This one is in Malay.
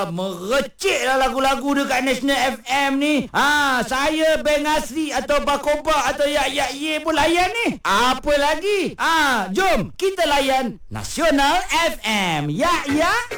Merecik lah lagu-lagu dekat National FM ni. Saya Beng Asri atau Bakoba atau Yak Ye pun layan ni. Apa lagi? Jom kita layan Nasional FM. Ya.